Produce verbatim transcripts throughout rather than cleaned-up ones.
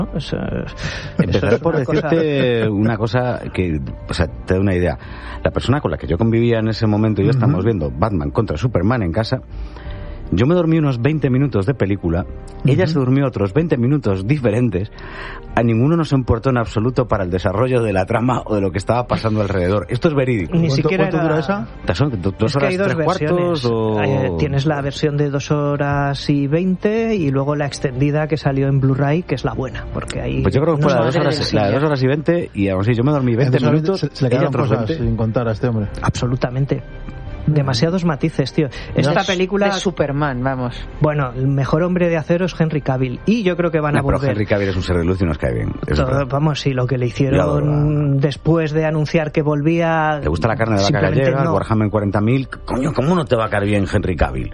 ¿no? Eso, Empezaré eso por una decirte cosa... una cosa que, o sea, te da una idea. La persona con la que yo convivía en ese momento y yo uh-huh. estamos viendo Batman contra Superman en casa. Yo me dormí unos veinte minutos de película, uh-huh. ella se durmió otros veinte minutos diferentes, a ninguno nos importó en absoluto para el desarrollo de la trama o de lo que estaba pasando alrededor. Esto es verídico. Ni siquiera ¿Cuánto era... dura esa? ¿Son dos es que horas, hay dos tres versiones. cuartos o...? Eh, tienes la versión de dos horas y veinte y luego la extendida que salió en Blu-ray, que es la buena, porque ahí... Pues yo creo que fue la de dos horas, la de dos horas y veinte y aún así yo me dormí veinte minutos, se, se le quedaron cosas veinte. Sin contar a este hombre. Absolutamente. Demasiados matices, tío. Esta de, película... De Superman, vamos. Bueno, el mejor hombre de acero es Henry Cavill. Y yo creo que van no, a volver... Pero Henry Cavill es un ser de luz y nos cae bien. Todo, vamos, sí, lo que le hicieron después de anunciar que volvía... ¿Te gusta la carne de vaca gallega? No. Warhammer cuarenta mil. Coño, ¿cómo no te va a caer bien Henry Cavill?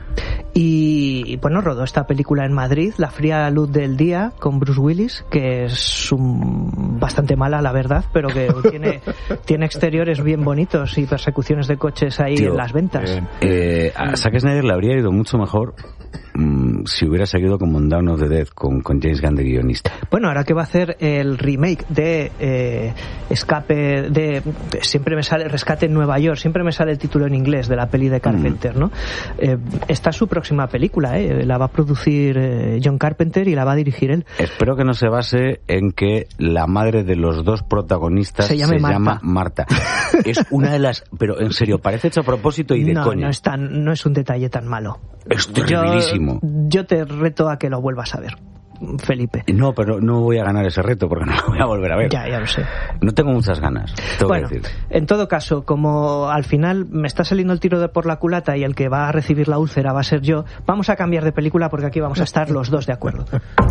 Y, y bueno, rodó esta película en Madrid, La fría luz del día, con Bruce Willis, que es un, bastante mala, la verdad, pero que tiene, tiene exteriores bien bonitos y persecuciones de coches ahí Tío, en las ventas. Eh, eh, a Zack Snyder le habría ido mucho mejor mmm, si hubiera seguido con Dawn of the Dead, con, con James Gunn de guionista. Bueno, ahora que va a hacer el remake de eh, Escape, de siempre me sale Rescate en Nueva York, siempre me sale el título en inglés de la peli de Carpenter, mm. ¿no? Eh, esta es su próxima película, ¿eh? La va a producir eh, John Carpenter y la va a dirigir él. Espero que no se base en que la madre de los dos protagonistas se, se Marta. llama Marta. Es una de las... Pero en serio, parece hecho a propósito y de no, coña. No, es tan, no es un detalle tan malo. Es terribilísimo. Yo, yo te reto a que lo vuelvas a ver, Felipe. No, pero no voy a ganar ese reto porque no lo voy a volver a ver. Ya, ya lo sé. No tengo muchas ganas, tengo bueno, que decir. En todo caso, como al final me está saliendo el tiro de por la culata y el que va a recibir la úlcera va a ser yo, vamos a cambiar de película porque aquí vamos a estar los dos de acuerdo.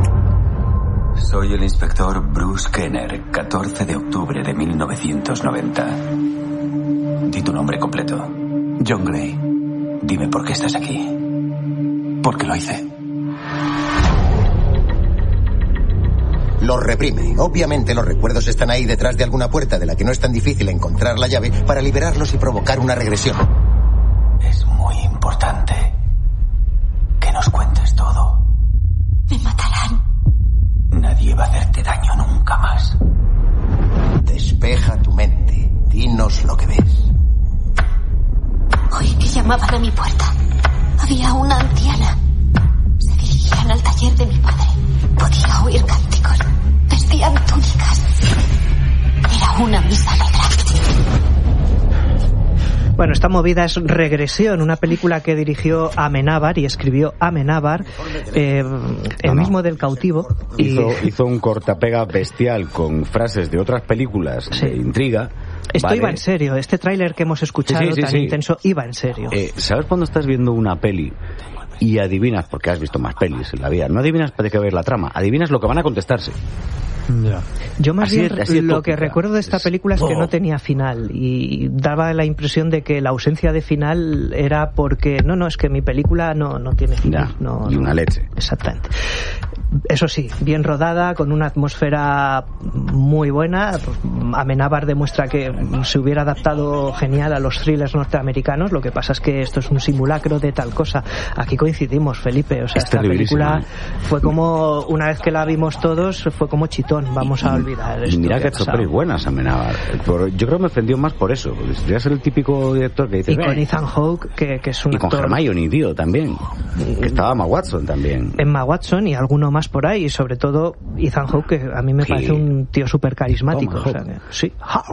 Soy el inspector Bruce Kenner, catorce de octubre de mil novecientos noventa. Di tu nombre completo. John Gray. Dime por qué estás aquí. ¿Por qué lo hice? Los reprime. Obviamente los recuerdos están ahí detrás de alguna puerta de la que no es tan difícil encontrar la llave para liberarlos y provocar una regresión. Es muy importante que nos cuentes todo. Me matarán. Nadie va a hacerte daño nunca más. Despeja tu mente. Dinos lo que ves. Oí que llamaban a mi puerta. Había una anciana. Se dirigían al taller de mi padre. Podía oír cánticos. Vestían túnicas. Era una misa negra. Bueno, esta movida es Regresión, una película que dirigió Amenábar y escribió Amenábar, eh, el no, mismo no. del Cautivo. Y... Hizo, hizo un cortapega bestial con frases de otras películas sí. de intriga. Esto vale. iba en serio, este tráiler que hemos escuchado sí, sí, sí, tan sí. intenso iba en serio. Eh, ¿Sabes cuando estás viendo una peli y adivinas, porque has visto más pelis en la vida, no adivinas de qué ver la trama, adivinas lo que van a contestarse? Yeah. Yo más así bien es, así es lo tópica. que recuerdo de esta película es que oh. no tenía final y daba la impresión de que la ausencia de final era porque no, no, es que mi película no, no tiene final. Ya, no, y una no. leche. Exactamente. Eso sí, bien rodada, con una atmósfera muy buena. Amenábar demuestra que se hubiera adaptado genial a los thrillers norteamericanos. Lo que pasa es que esto es un simulacro de tal cosa. Aquí coincidimos, Felipe. O sea, es esta película fue como, una vez que la vimos todos, fue como chitón. Vamos a olvidar esto. Mira que ha que hecho pelis buenas Amenábar. Yo creo que me ofendió más por eso. Debería ser el típico director que dice... Y con Ethan Hawke, que, que es un y actor... con Hermione, tío, también. Que estaba Emma Watson también. Emma Watson y alguno más por ahí, y sobre todo Ethan Hawke, que a mí me sí. parece un tío súper carismático. O sea, que, sí,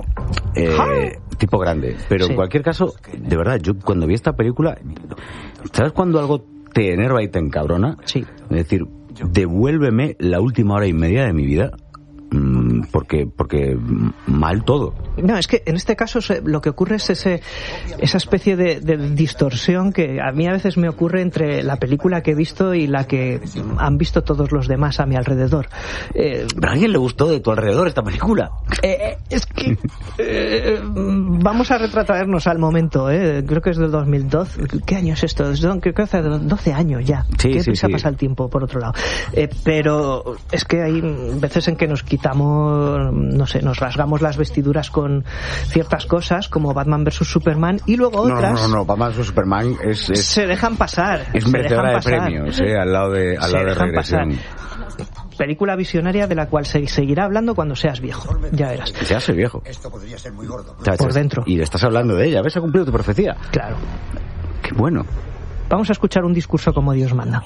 eh, tipo grande. Pero sí. en cualquier caso, de verdad, yo cuando vi esta película, ¿sabes cuando algo te enerva y te encabrona? Sí. Es decir, devuélveme la última hora y media de mi vida. Porque, porque mal todo. No, es que en este caso lo que ocurre es ese, esa especie de, de distorsión que a mí a veces me ocurre entre la película que he visto y la que han visto todos los demás a mi alrededor. Eh, ¿Pero a alguien le gustó de tu alrededor esta película? Eh, es que eh, vamos a retratarnos al momento, eh. creo que es del dos mil doce. ¿Qué año es esto? Creo que hace doce años ya. Sí, ¿Qué sí, prisa sí. pasa el tiempo, por otro lado? Eh, pero es que hay veces en que nos quitamos, no sé, nos rasgamos las vestiduras con ciertas cosas como Batman versus Superman y luego otras no no no Batman versus Superman es, es se dejan pasar es merecedora de premios eh, al lado de al lado de Regresión. película visionaria de la cual se seguirá hablando cuando seas viejo. Ya verás. Ya soy viejo. Esto podría ser muy gordo. Por dentro. Y estás hablando de ella. ¿Ves? Ha cumplido tu profecía. Claro. Qué bueno. Vamos a escuchar un discurso como Dios manda.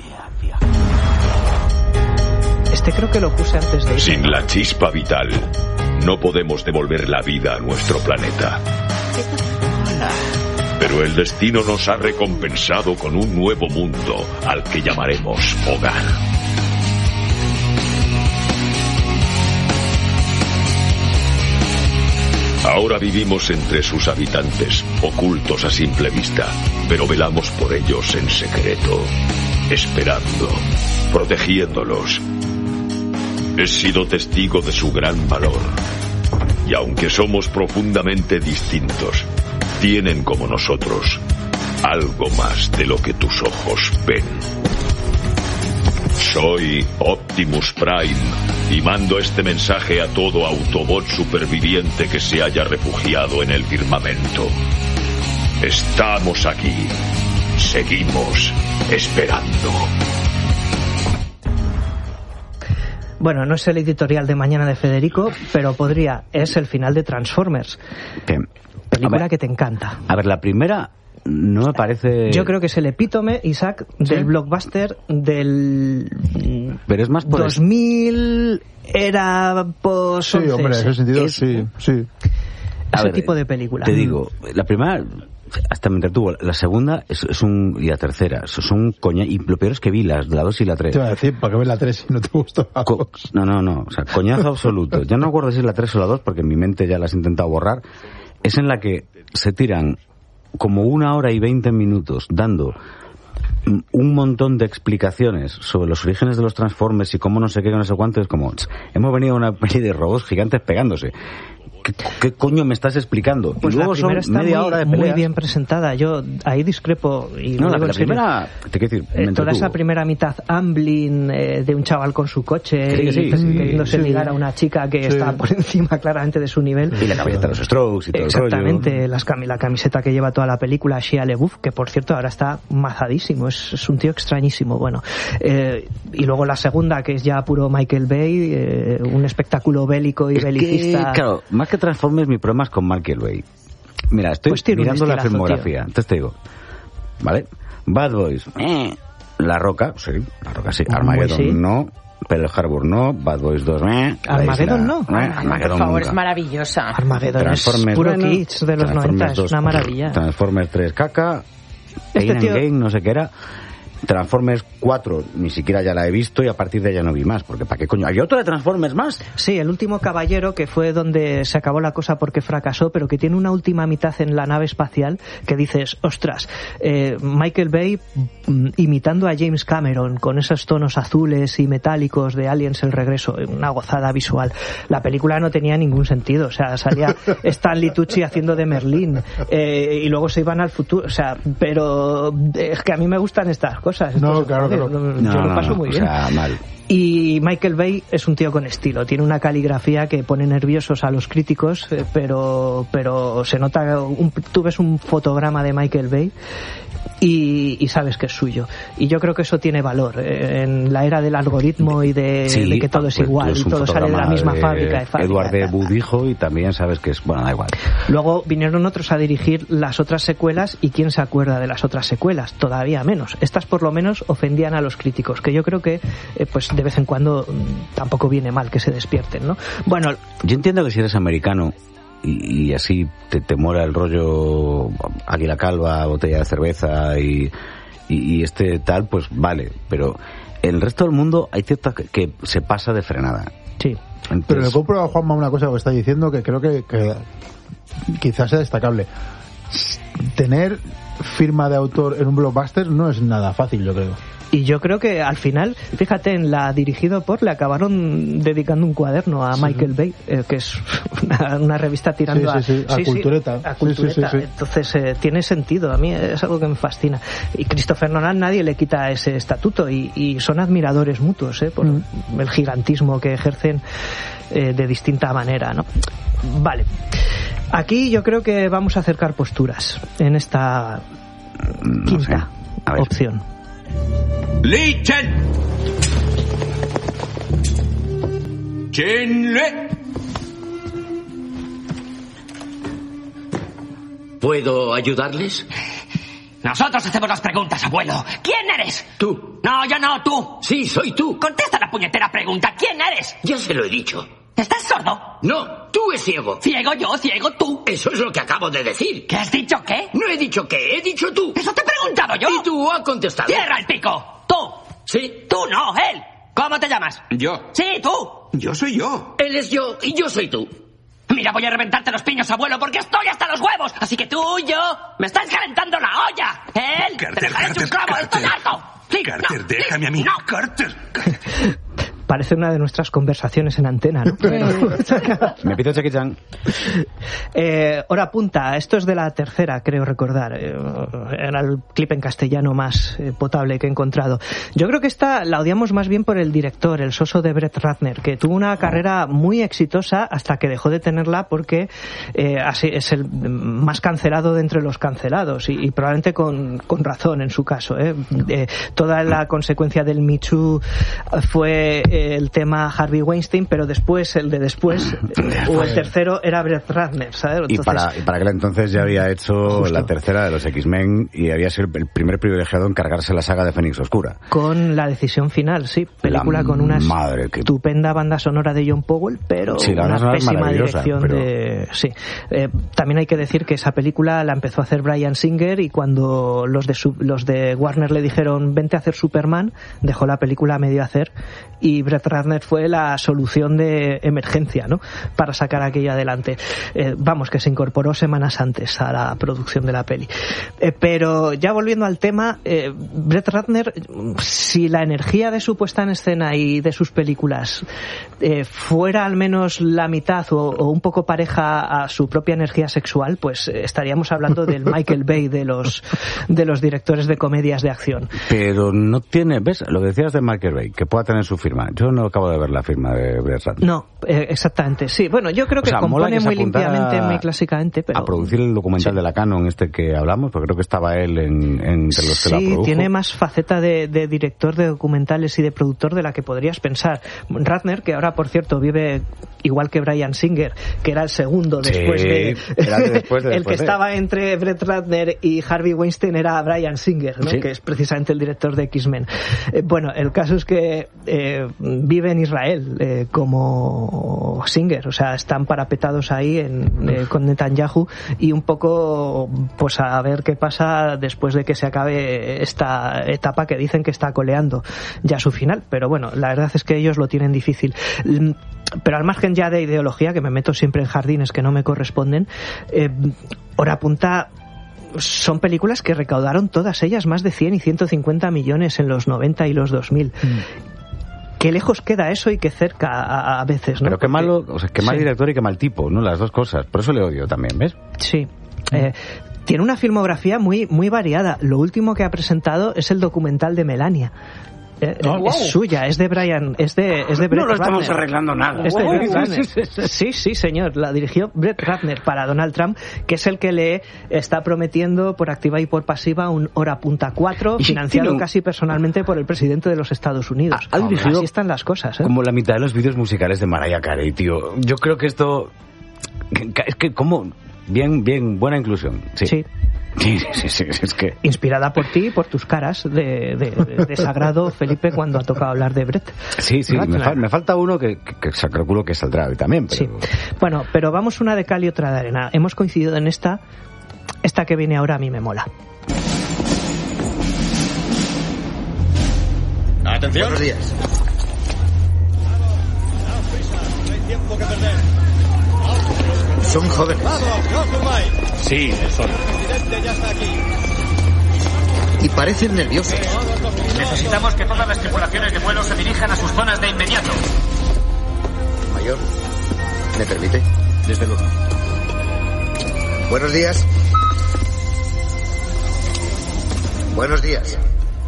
Este creo que lo puse antes de ir. Sin la chispa vital, no podemos devolver la vida a nuestro planeta. Pero el destino nos ha recompensado con un nuevo mundo al que llamaremos hogar. Ahora vivimos entre sus habitantes, ocultos a simple vista, pero velamos por ellos en secreto, esperando, protegiéndolos. He sido testigo de su gran valor. Y aunque somos profundamente distintos, tienen como nosotros algo más de lo que tus ojos ven. Soy Optimus Prime y mando este mensaje a todo Autobot superviviente que se haya refugiado en el firmamento. Estamos aquí. Seguimos esperando. Bueno, no es el editorial de mañana de Federico, pero podría. Es el final de Transformers. ¿Qué? Película ver, que te encanta. A ver, la primera no me parece... Yo creo que es el epítome, Isaac, del ¿sí? blockbuster del... Pero es más por dos mil era post Sí, hombre, en ese sentido, es... sí, sí. Ese ver, tipo de película. Te digo, la primera... hasta me entretuvo. La segunda es, es un... y la tercera son coña... y lo peor es que vi las, la dos y la tres. Te iba a decir, ¿para qué ves la tres si no te gustó la Co- No, no, no. O sea, coñazo absoluto. Ya no me acuerdo si es la tres o la dos porque en mi mente ya las he intentado borrar. Es en la que se tiran como una hora y veinte minutos dando un montón de explicaciones sobre los orígenes de los Transformers y cómo no sé qué, no sé cuánto. Es como, hemos venido a una peli de robots gigantes pegándose. ¿Qué, ¿Qué coño me estás explicando? Pues y luego la primera son está media muy, hora de muy peleas. bien presentada. Yo ahí discrepo. Y no, la, la en primera... Te quiero decir, eh, toda esa primera mitad Amblin eh, de un chaval con su coche sí, y sí, sí, queriéndose sí. ligar a una chica que sí. está por encima claramente de su nivel. Y la camiseta de los Strokes y todo exactamente, el rollo. Las cam- la camiseta que lleva toda la película, Shia LaBeouf, que por cierto ahora está mazadísimo. Es, es un tío extrañísimo. Bueno, eh, y luego la segunda, que es ya puro Michael Bay, eh, un espectáculo bélico y es belicista. Que, claro, más que Transformers, mi problema es con Michael Bay. Mira, estoy pues mirando la filmografía. Tío. Entonces te digo, ¿vale? Bad Boys, eh. La Roca, sí, La Roca sí. Armageddon sí. no. Pearl Harbor no. Bad Boys dos, eh. Armageddon no. Eh. Armageddon por favor, nunca. es maravillosa. Armageddon es puro bueno, kitsch de los noventa, es una maravilla. Transformers tres, caca. Este Pain tío... and Gain, no sé qué era. Transformers cuatro, ni siquiera ya la he visto y a partir de ella no vi más, porque ¿para qué coño? ¿Hay otro de Transformers más? Sí, El último caballero, que fue donde se acabó la cosa porque fracasó, pero que tiene una última mitad en la nave espacial que dices, ostras, eh, Michael Bay mm, imitando a James Cameron con esos tonos azules y metálicos de Aliens el regreso, una gozada visual. La película no tenía ningún sentido, o sea, salía Stanley Tucci haciendo de Merlín eh, y luego se iban al futuro, o sea, pero es que a mí me gustan estas cosas. Cosas. No, claro, claro. Yo no, lo no, paso no, muy o bien. sea, mal. Y Michael Bay es un tío con estilo. Tiene una caligrafía que pone nerviosos a los críticos, eh, pero pero se nota. Un, tú ves un fotograma de Michael Bay y, y sabes que es suyo. Y yo creo que eso tiene valor eh, en la era del algoritmo y de, sí, de que todo es pues, igual y todo sale de la misma de fábrica. De fábrica Edward de Budijo y también sabes que es bueno, da igual. Luego vinieron otros a dirigir las otras secuelas y quién se acuerda de las otras secuelas, todavía menos. Estas por lo menos ofendían a los críticos, que yo creo que eh, pues de vez en cuando mmm, tampoco viene mal que se despierten, ¿no? Bueno, yo entiendo que si eres americano y, y así te, te mola el rollo águila calva, botella de cerveza y, y, y este tal, pues vale, pero en el resto del mundo hay cierta que, que se pasa de frenada. Sí. Entonces... Pero le compro a Juanma una cosa que está diciendo que creo que, que quizás sea destacable. Tener firma de autor en un blockbuster no es nada fácil, yo creo. Y yo creo que al final, fíjate, en la dirigido por le acabaron dedicando un cuaderno a sí. Michael Bay, eh, que es una, una revista tirando sí, sí, sí. a, a sí, cultureta. Sí, a cultureta. Sí, sí, sí. Entonces eh, tiene sentido, a mí es algo que me fascina. Y Christopher Nolan nadie le quita ese estatuto y, y son admiradores mutuos eh, por mm. el gigantismo que ejercen eh, de distinta manera, ¿no? Vale. Aquí yo creo que vamos a acercar posturas en esta no quinta sé. opción. Li Chen. ¡Escúchenle! ¿Puedo ayudarles? Nosotros hacemos las preguntas, abuelo. ¿Quién eres? Tú. No, yo no, tú. Sí, soy tú. Contesta la puñetera pregunta. ¿Quién eres? Ya se lo he dicho. ¿Estás sordo? No, tú es ciego. Ciego yo, ciego tú. Eso es lo que acabo de decir. ¿Qué has dicho qué? No he dicho qué, he dicho tú. Eso te he preguntado yo. Y tú has contestado. ¡Cierra el pico! ¡Tú! Sí. Tú no, él. ¿Cómo te llamas? Yo. Sí, tú. Yo soy yo. Él es yo y yo soy tú. Mira, voy a reventarte los piños, abuelo, porque estoy hasta los huevos. Así que tú y yo me estás calentando la olla. Él Carter, te dejaré Carter, un clavo. Carter. Estoy harto. Sí, Carter, no, déjame sí, a mí. No. Carter. Carter. Parece una de nuestras conversaciones en antena, ¿no? Me pido Jackie Chan. Eh, hora punta, esto es de la tercera, creo recordar. Eh, era el clip en castellano más eh, potable que he encontrado. Yo creo que esta la odiamos más bien por el director, el soso de Brett Ratner, que tuvo una carrera muy exitosa hasta que dejó de tenerla porque eh, así es el más cancelado de entre los cancelados y, y probablemente con, con razón en su caso. ¿eh? Eh, toda la consecuencia del Me Too fue el tema Harvey Weinstein, pero después, el de después, o el tercero era Brett Ratner, ¿sabes? Entonces, y, para, y para aquel entonces ya había hecho justo la tercera de los X-Men y había sido el primer privilegiado en cargarse la saga de Fénix Oscura. Con La decisión final, sí. Película la con una madre que... estupenda banda sonora de John Powell, pero sí, una pésima dirección pero... de... Sí. Eh, también hay que decir que esa película la empezó a hacer Bryan Singer y cuando los de, su... los de Warner le dijeron vente a hacer Superman, dejó la película a medio hacer y Brett Ratner fue la solución de emergencia, ¿no? Para sacar aquello adelante. Eh, vamos, que se incorporó semanas antes a la producción de la peli. Eh, pero ya volviendo al tema, eh, Brett Ratner, si la energía de su puesta en escena y de sus películas eh, fuera al menos la mitad o, o un poco pareja a su propia energía sexual, pues eh, estaríamos hablando del Michael Bay de los de los directores de comedias de acción. Pero no tiene, ¿ves? Lo que decías de Michael Bay, que pueda tener su firma. Yo no acabo de ver la firma de Brett Ratner. No, eh, exactamente, sí. Bueno, yo creo que o sea, compone que muy limpiamente, muy clásicamente, pero... A producir el documental sí. de la Canon este que hablamos, porque creo que estaba él en, entre los sí, que la produjo. Sí, tiene más faceta de, de director de documentales y de productor de la que podrías pensar. Ratner, que ahora, por cierto, vive igual que Bryan Singer, que era el segundo después sí, de... Era de después de el que después estaba de... entre Brett Ratner y Harvey Weinstein era Bryan Singer, ¿no? Sí. Que es precisamente el director de X-Men. Eh, bueno, el caso es que eh, vive en Israel eh, como Singer, o sea, están parapetados ahí en, eh, con Netanyahu y un poco pues a ver qué pasa después de que se acabe esta etapa que dicen que está coleando ya su final, pero bueno, la verdad es que ellos lo tienen difícil. Pero al margen ya de ideología, que me meto siempre en jardines que no me corresponden, eh, hora punta son películas que recaudaron todas ellas más de cien y ciento cincuenta millones en los noventa y los dos mil. Mm. Qué lejos queda eso y qué cerca a, a veces, ¿no? Pero qué malo, o sea, qué mal sí. director y qué mal tipo, ¿no? Las dos cosas. Por eso le odio también, ¿ves? Sí. Eh, tiene una filmografía muy, muy variada. Lo último que ha presentado es el documental de Melania. Eh, oh, es wow. suya, es de Brian, es de, es de Brett No lo estamos Ratner. arreglando nada. Es de wow. Brett Ratner. Sí, sí, señor. La dirigió Brett Ratner para Donald Trump, que es el que le está prometiendo por activa y por pasiva un hora punta cuatro, financiado no. casi personalmente por el presidente de los Estados Unidos. Ha, ha dirigido Así están las cosas, ¿eh? Como la mitad de los vídeos musicales de Mariah Carey, tío. Yo creo que esto es que como bien, bien buena inclusión. Sí. sí. Sí, sí, sí, es que... Inspirada por ti y por tus caras de, de, de sagrado, Felipe, cuando ha tocado hablar de Brett. Sí, sí, me, fal, me falta uno que, que, que calculo que saldrá hoy también. Pero... Sí. Bueno, pero vamos una de cal y otra de arena. Hemos coincidido en esta, esta que viene ahora a mí me mola. Atención. Buenos días. No hay tiempo que perder. Son jóvenes. Sí, son. El presidente ya está aquí. Y parecen nerviosos. Necesitamos que todas las tripulaciones de vuelo se dirijan a sus zonas de inmediato. Mayor, ¿me permite? Desde luego. Buenos días. Buenos días.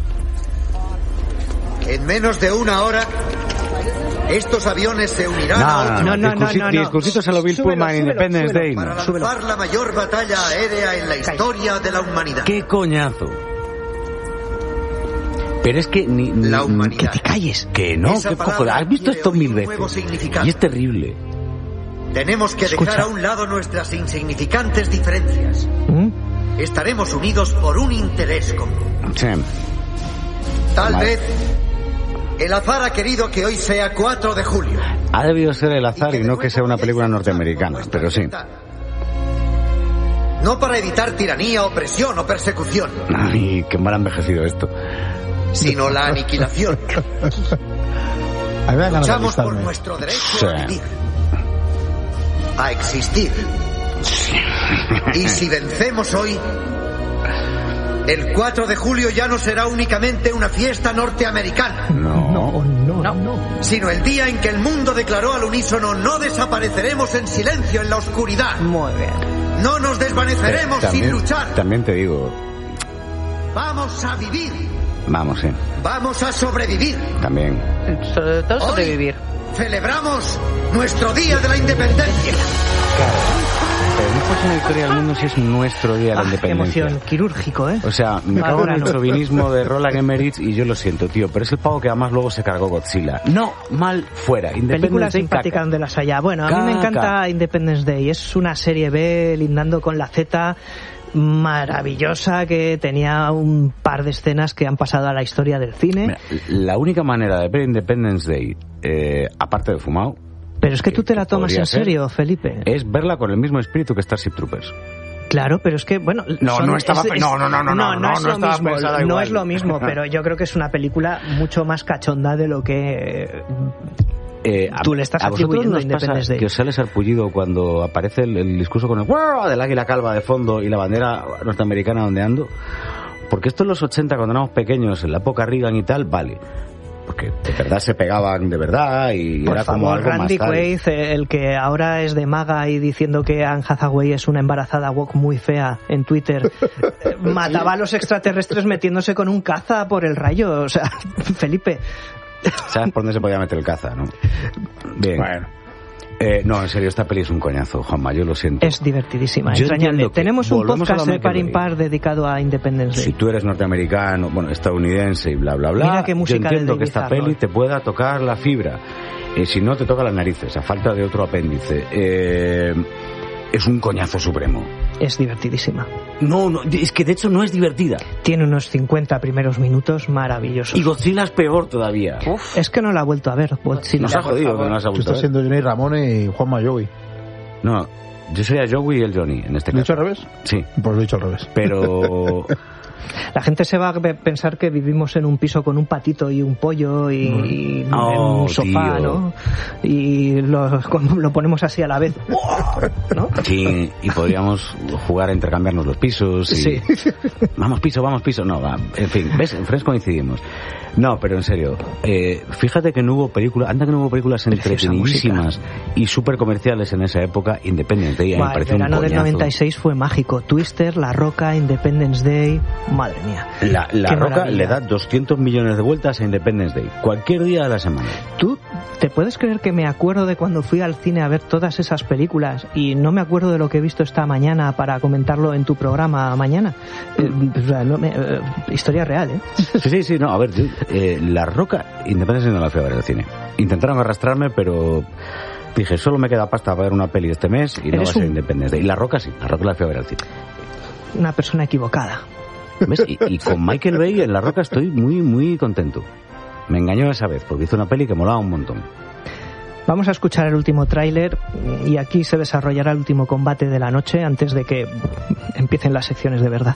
En menos de una hora... estos aviones se unirán no, a otros. No, no, no, no, no. Discursitos a lo Bill Pullman Independence Day. Para lanzar la mayor batalla aérea en la historia de la humanidad. ¡Qué coñazo! Pero es que ni, ni La humanidad. que te calles, que no, Esa que cojo, palabra has visto adquiere esto hoy mil un nuevo veces significado. y es terrible. Tenemos que Escucha. dejar a un lado nuestras insignificantes diferencias. ¿Mm? Estaremos unidos por un interés común. Sí. Tal Vale. vez el azar ha querido que hoy sea cuatro de julio. Ha debido ser el azar y no que sea una película norteamericana, pero sí. No para evitar tiranía, opresión o persecución, Ay, qué mal ha envejecido esto. sino la aniquilación. A mí me da ganas de Luchamos por alistarme. nuestro derecho Sí. a vivir, a existir. Y si vencemos hoy, el cuatro de julio ya no será únicamente una fiesta norteamericana, No. No, no, no. sino el día en que el mundo declaró al unísono: no desapareceremos en silencio en la oscuridad. Muy bien. No nos desvaneceremos también, sin luchar. También te digo, Vamos a vivir. vamos, sí, Vamos a sobrevivir. también. Sobre todo Hoy sobrevivir. celebramos nuestro Día de la Independencia. Pero no fuese una victoria del mundo si es nuestro día de la Ah, qué independencia. emoción, quirúrgico, ¿eh? O sea, me cago en el Valóralo. chauvinismo de Roland Emmerich y yo lo siento, tío, pero es el pavo que además luego se cargó Godzilla. No, mal, fuera. Película Independence Day, simpática caca. donde las haya. Bueno, a mí me Caca. encanta Independence Day. Es una serie B lindando con la Z maravillosa que tenía un par de escenas que han pasado a la historia del cine. Mira, la única manera de ver Independence Day, eh, aparte de fumado, Pero es que tú te la tomas podría en ser, serio, Felipe. es verla con el mismo espíritu que Starship Troopers. Claro, pero es que, bueno... No, son- no estaba es- pe- es- no, no, no, no, no, no, es no lo estaba mismo, pensada no igual. es lo mismo, pero yo creo que es una película mucho más cachonda de lo que... Eh, a, Tú le estás a vosotros atribuyendo nos pasa Independence Day. que os sale sarpullido cuando aparece el, el discurso con el ¡guau! Del águila calva de fondo y la bandera norteamericana ondeando. Porque esto en los ochenta, cuando éramos pequeños, en la época Reagan y tal, vale. Porque de verdad se pegaban de verdad y Por era como favor, algo Randy más tal. Quaid, eh, el que ahora es de maga y diciendo que Anne Hathaway es una embarazada woke muy fea en Twitter, eh, mataba a los extraterrestres metiéndose con un caza por el rayo. O sea, Felipe... ¿Sabes por dónde se podía meter el caza, no? Bien. Bueno. Eh, no, en serio, esta peli es un coñazo, Juanma, yo lo siento. Es divertidísima, Yo entrañable. entiendo que Tenemos un volvemos a podcast la de par Michael impar dedicado a Independence Day. Si tú eres norteamericano, bueno, estadounidense y bla, bla, bla, Mira qué música yo de entiendo David que esta Arnold. peli te pueda tocar la fibra. Eh, si no, te toca las narices, a falta de otro apéndice. Eh, es un coñazo supremo. Es divertidísima. No, no, es que de hecho no es divertida. Tiene unos cincuenta primeros minutos maravillosos. Y Godzilla es peor todavía. Uf, es que no la he vuelto a ver, Godzilla. Nos ha jodido que no las ha Tú vuelto a estás ver. siendo Johnny Ramone y Juanma Joey. No, yo sería Joey y el Johnny, en este ¿Lo he dicho caso. al revés? Sí, Pues lo he dicho al revés. pero... La gente se va a pe- pensar que vivimos en un piso con un patito y un pollo y, y Oh, un sofá, tío. ¿no? Y lo, cuando lo ponemos así a la vez, ¿no? Sí, y podríamos jugar a intercambiarnos los pisos y... Sí. Vamos piso, vamos piso. No, va. En fin, ¿ves? En Friends coincidimos. No, pero en serio, eh, fíjate que no hubo películas, anda que no hubo películas Preciosa entretenidísimas y súper comerciales en esa época, Independence Day, a mí me Buah, el pareció un verano del coñazo. noventa y seis fue mágico. Twister, La Roca, Independence Day, madre mía. La, la Qué Roca maravilla. le da doscientos millones de vueltas a Independence Day, cualquier día de la semana. ¿Tú te puedes creer que me acuerdo de cuando fui al cine a ver todas esas películas y no me acuerdo de lo que he visto esta mañana para comentarlo en tu programa mañana? Eh, o sea, no me- eh, historia real, ¿eh? Sí, sí, sí, no, a ver, yo, eh, La Roca, Independence Day no la fui a ver al cine. Intentaron arrastrarme, pero dije, solo me queda pasta para ver una peli este mes y no va Eres a ser un- Independence Day. La Roca sí, La Roca la fui a ver al cine. Una persona equivocada. ¿Ves? Y, y con Michael Bay en La Roca estoy muy, muy contento. Me engañó esa vez, porque hizo una peli que molaba un montón. Vamos a escuchar el último tráiler y aquí se desarrollará el último combate de la noche antes de que empiecen las secciones de verdad.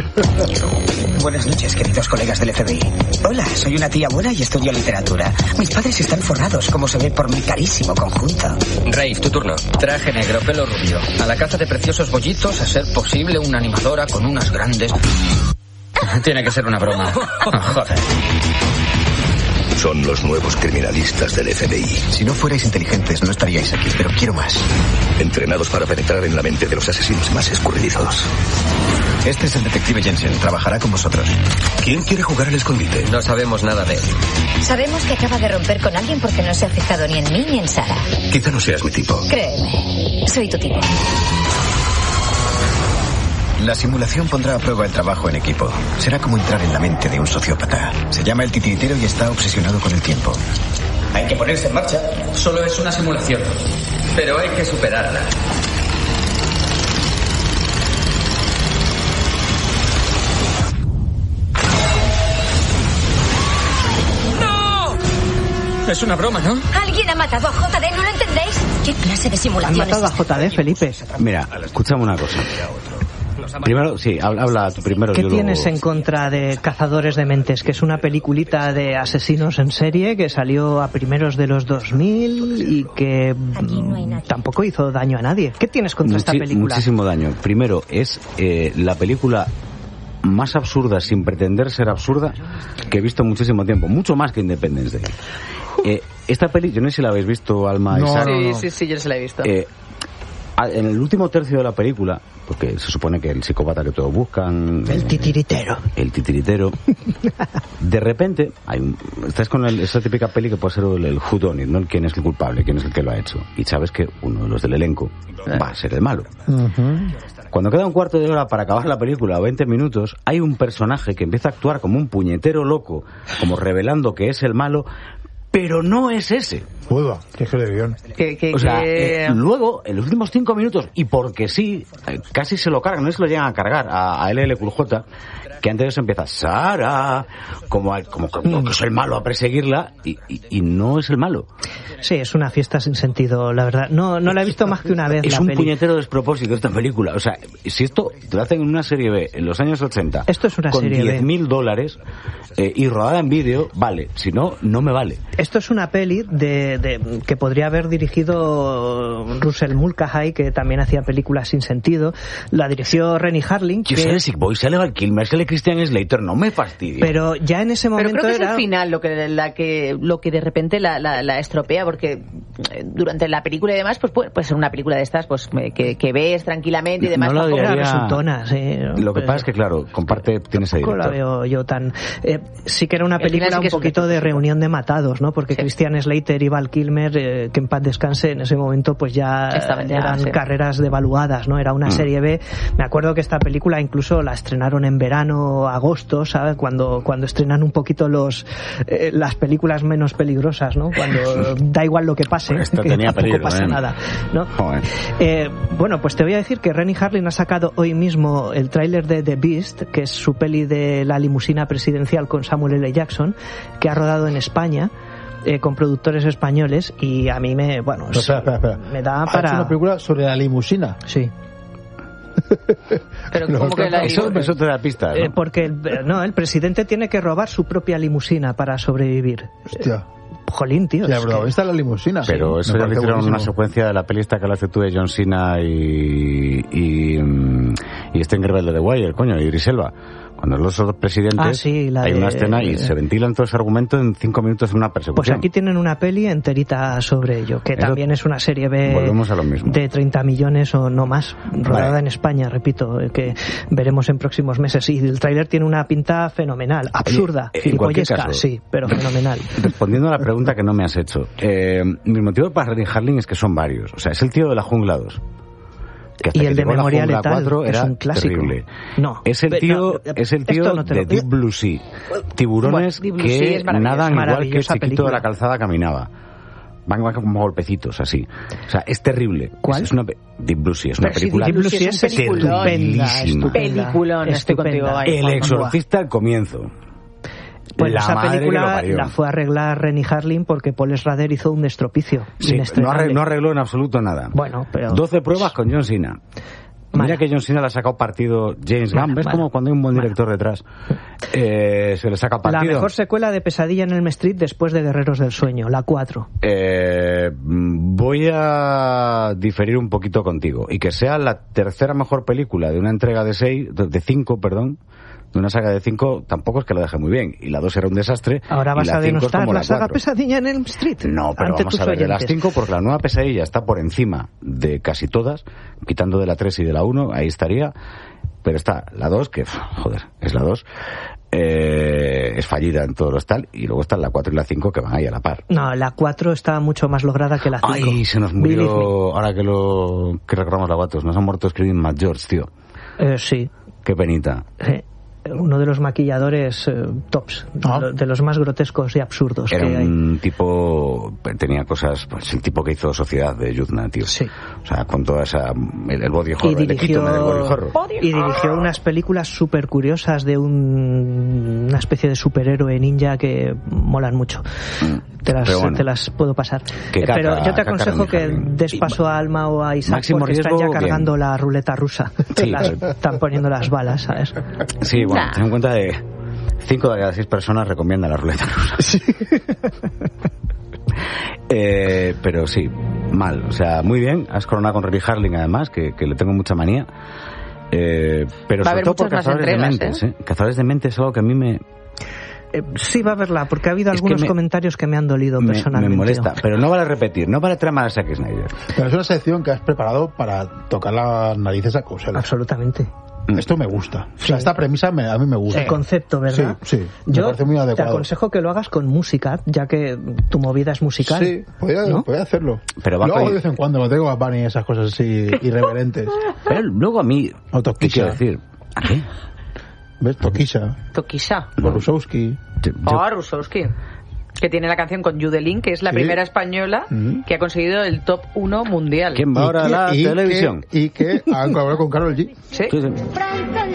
Buenas noches, queridos colegas del F B I. Hola, soy una tía buena y estudio literatura. Mis padres están forrados, como se ve por mi carísimo conjunto. Rave, tu turno. Traje negro, pelo rubio. A la caza de preciosos bollitos, a ser posible una animadora con unas grandes... Tiene que ser una broma. Oh, joder. Son los nuevos criminalistas del F B I. Si no fuerais inteligentes, no estaríais aquí, pero quiero más. Entrenados para penetrar en la mente de los asesinos más escurridizos. Este es el detective Jensen, trabajará con vosotros. ¿Quién quiere jugar al escondite? No sabemos nada de él. Sabemos que acaba de romper con alguien porque no se ha fijado ni en mí ni en Sara. Quizá no seas mi tipo. Créeme, soy tu tipo. La simulación pondrá a prueba el trabajo en equipo. Será como entrar en la mente de un sociópata. Se llama el titiritero y está obsesionado con el tiempo. Hay que ponerse en marcha. Solo es una simulación, pero hay que superarla. ¡No! Es una broma, ¿no? Alguien ha matado a J D, ¿no lo entendéis? ¿Qué clase de Han simulación matado a es esta? J D, Felipe. Mira, escúchame una cosa. Primero, sí, habla, habla tú primero. ¿Qué yo tienes luego... en contra de Cazadores de Mentes? Que es una peliculita de asesinos en serie que salió a primeros de los dos mil y que mm, tampoco hizo daño a nadie. ¿Qué tienes contra Muchi- esta película? Muchísimo daño. Primero, es eh, la película más absurda, sin pretender ser absurda, que he visto en muchísimo tiempo. Mucho más que Independence Day. Eh, esta peli, yo no sé si la habéis visto, Alma y Sara. Sí, sí, sí, yo se la he visto. Eh, a- en el último tercio de la película, porque se supone que el psicópata que todos buscan... El titiritero. El titiritero. De repente, hay un, estás con el, esa típica peli que puede ser el, el who done it, ¿no? Quién es el culpable, quién es el que lo ha hecho. Y sabes que uno de los del elenco va a ser el malo. Cuando queda un cuarto de hora para acabar la película, o veinte minutos, hay un personaje que empieza a actuar como un puñetero loco, como revelando que es el malo, pero no es ese. Puedo, que es el guión. Que, que, O sea, que- eh, luego, en los últimos cinco minutos, y porque sí, eh, casi se lo cargan, no es que lo llegan a cargar a, a L L Cool J, que antes de eso empieza Sara, como, a- como, como que es el malo a perseguirla, y, y, y no es el malo. Sí, es una fiesta sin sentido, la verdad. No, no la he visto más que una vez. Es la un peli. puñetero despropósito esta película. O sea, si esto te lo hacen en una serie B en los años ochenta, Esto es una con serie B. diez mil dólares eh, y rodada en vídeo, vale. Si no, no me vale. Esto es una peli de, de que podría haber dirigido Russell Mulcahy, que también hacía películas sin sentido. La dirigió Renny Harlin, Yo que- sale Sick Boy, sale Val Kilmer, sale Christian Slater, no me fastidia. pero ya en ese Pero momento creo que es era... el final lo que la que lo que de repente la, la, la estropea, porque eh, durante la película y demás, pues puede, puede ser una película de estas, pues eh, que, que ves tranquilamente y demás. No la tampoco- odiaría. resultona, sí. Lo que Pues- pasa es que, claro, comparte, tiene ese Tampoco la director. veo yo tan... Eh, sí que era una El final película sí que un es un poquito de despropósito. reunión de matados, ¿no? Porque Christian Slater y Val Kilmer, eh, que en paz descanse, en ese momento pues ya Estaban ya, eran sí. carreras devaluadas, ¿no? Era una Mm. serie B. Me acuerdo que esta película incluso la estrenaron en verano, agosto, ¿sabes? Cuando, cuando estrenan un poquito los eh, las películas menos peligrosas, ¿no? Cuando da igual lo que pase, Esta que tenía tampoco peligro, pasa ¿eh? nada, ¿no? Joder. Eh, bueno, pues te voy a decir que Renny Harlin ha sacado hoy mismo el tráiler de The Beast, que es su peli de la limusina presidencial con Samuel L. Jackson, que ha rodado en España. Eh, con productores españoles, y a mí me, bueno, No, espera, espera, espera. me da ¿Ha hecho para... una película sobre la limusina? Sí. Pero No, como que la Eso, eso te da pistas, ¿no? Eh, porque el, no, el presidente tiene que robar su propia limusina para sobrevivir. Hostia. Jolín, tío. Sí, es la que- protagonista de la limusina. Pero Sí, eso me ya le parece hicieron una buenísimo. secuencia de la peli esta que la hace tú de John Cena y y, mm, y este rebelde de Wire, coño, y Idris Elba. Cuando los dos presidentes Ah, sí, la hay de- una escena y se ventilan todo ese argumento en cinco minutos en una Pues persecución. aquí tienen una peli enterita sobre ello, que Eso- también es una serie B Volvemos a lo mismo. de treinta millones o no más, rodada Vale. en España, repito, eh, que veremos en próximos meses. Y el tráiler tiene una pinta fenomenal, absurda, en cualquier gilipollesca, caso- sí, pero fenomenal. Respondiendo a la pregunta que no me has hecho, eh, mi motivo para Renny Harlin es que son varios. O sea, es el tío de la Jungla dos. Que hasta Y que el de llegó la Memoria Jungla Letal, cuatro es era un clásico. terrible. No, Es el pe- tío, no, es el esto tío no te lo- de Deep Blue Sea. Tiburones Bueno, Deep Blue Sea que es maravilloso. nadan igual que el Maravillosa chiquito de película. la calzada caminaba. Van, van como golpecitos así. O sea, es terrible. ¿Cuál? Es una pe- Deep Blue Sea es una Pero sí, película Deep Blue Sea es un peliculón. terribilísima. Peliculón, estoy contigo. Estupenda. ahí, El Juanma. exorcista al comienzo. Pues la esa madre que lo película parió. la fue a arreglar Renny Harlin porque Paul Schrader hizo un destropicio. Sí, no, inestrenable. arregló, no arregló en absoluto nada. Bueno, pero... doce pruebas con John Cena. Mira Mala. que John Cena le ha sacado partido James Gunn. Mala, ¿Ves mala. como cuando hay un buen director detrás eh, se le saca La partido? mejor secuela de Pesadilla en Elm Street después de Guerreros del Sueño, la cuatro. Eh, voy a diferir un poquito contigo y que sea la tercera mejor película de una entrega de seis, de cinco, perdón, de una saga de cinco, tampoco es que lo deje muy bien. Y la dos era un desastre. Ahora y vas la a cinco es denostar como la saga cuatro. Pesadilla en Elm Street. No, pero ante vamos tus a ver, de las oyentes. cinco, porque la nueva Pesadilla está por encima de casi todas, quitando de la tres y de la uno, ahí estaría. Pero está la dos, que, joder, es la dos, eh, es fallida en todos los tal, y luego están la cuatro y la cinco que van ahí a la par. No, la cuatro está mucho más lograda que la cinco. Ay, se nos Believe me. murió, ahora que lo que recordamos la Guatos, nos ha muerto Screaming Mad George, tío. Eh, sí. Qué penita. Sí. Uno de los maquilladores eh, tops, Ah. de, de los más grotescos y absurdos Era que hay. un tipo, tenía cosas, pues el tipo que hizo Sociedad de Yuzna, tío. Sí. O sea, con toda esa, el, el body horror, Y el dirigió, epítome del body horror. y dirigió unas películas súper curiosas de un, una especie de superhéroe ninja que molan mucho. Te las, Pero bueno. te las puedo pasar. Que Eh, caca- Pero yo te caca aconsejo que Randy des paso a Alma o a Isaac Máximo porque están riesgo, ya cargando bien. la ruleta rusa. Sí. Las- están poniendo las balas, ¿sabes? Sí, bueno, Nah. ten en cuenta de cinco de cada seis personas recomiendan la ruleta rusa. eh, pero sí, mal. O sea, muy bien. Has coronado con Renny Harlin, además, que, que le tengo mucha manía. Eh, pero Va a sobre haber todo por muchas más Cazadores de entregas, Mentes. ¿eh? Cazadores de Mentes es algo que a mí me, Eh, sí, va a verla, porque ha habido Es que algunos me- comentarios que me han dolido me, me personalmente. molesta. Pero no vale repetir, no vale trama a Zack Snyder. Pero es una sección que has preparado para tocar las narices a Cousel. Absolutamente. Esto me gusta. O sea, esta premisa me- a mí me gusta. El concepto, ¿verdad? Sí, sí. Me Yo parece muy te adecuado. aconsejo que lo hagas con música, ya que tu movida es musical. Sí, podría, ¿no? podría hacerlo. Pero Lo bajo hago ahí- de vez en cuando, lo tengo a Bunny y esas cosas así irreverentes. Pero luego a mí, O ¿qué quiero Tokisha. decir? ¿A qué? ¿Ves? Tokisha. Tokisha. Borusowski. Ah, Rusowski. Que tiene la canción con Judelin, que es la Sí. primera española Mm. que ha conseguido el top uno mundial. ¿Quién va ahora a la y televisión? Que, y que han colaborado con Karol G. Sí. Sí, sí.